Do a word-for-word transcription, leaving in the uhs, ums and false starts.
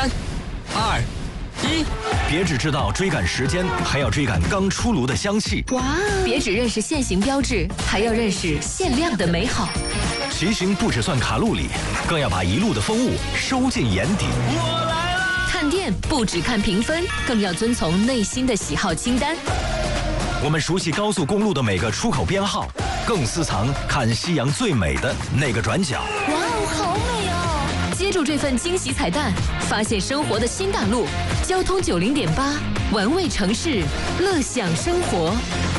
三、二、一， 别只知道追赶时间，还要追赶刚出炉的香气。 哇！别只认识限行标志，还要认识限量的美好。 骑行不只算卡路里，更要把一路的风物收进眼底。 我来了！ 看店不只看评分，更要遵从内心的喜好清单。 我们熟悉高速公路的每个出口编号，更私藏看夕阳最美的那个转角。 哇哦，好美哦！接住这份惊喜彩蛋，发现生活的新大陆。交通九零点八，玩味城市，乐享生活。